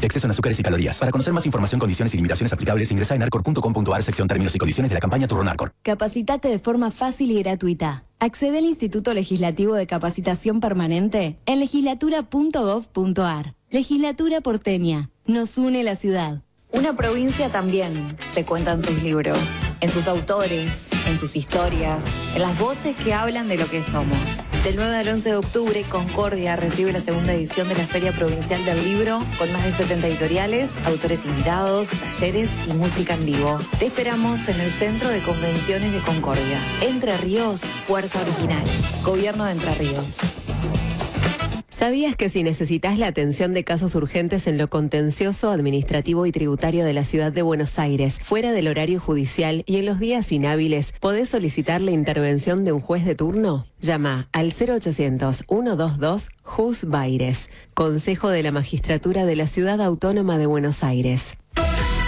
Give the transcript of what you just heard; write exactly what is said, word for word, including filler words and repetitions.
exceso en azúcares y calorías. Para conocer más información, condiciones y limitaciones aplicables, ingresa en arcor punto com punto ar, sección términos y condiciones de la campaña Turronarcor. Capacitate de forma fácil y gratuita. Accede al Instituto Legislativo de Capacitación Permanente en legislatura punto gov punto ar. Legislatura porteña. Nos une la ciudad. Una provincia también se cuenta en sus libros, en sus autores, en sus historias, en las voces que hablan de lo que somos. Del nueve al once de octubre, Concordia recibe la segunda edición de la Feria Provincial del Libro, con más de setenta editoriales, autores invitados, talleres y música en vivo. Te esperamos en el Centro de Convenciones de Concordia. Entre Ríos, Fuerza Original. Gobierno de Entre Ríos. ¿Sabías que si necesitas la atención de casos urgentes en lo contencioso, administrativo y tributario de la ciudad de Buenos Aires, fuera del horario judicial y en los días inhábiles, podés solicitar la intervención de un juez de turno? Llama al cero ochocientos, ciento veintidós, Jus Baires, Consejo de la Magistratura de la Ciudad Autónoma de Buenos Aires.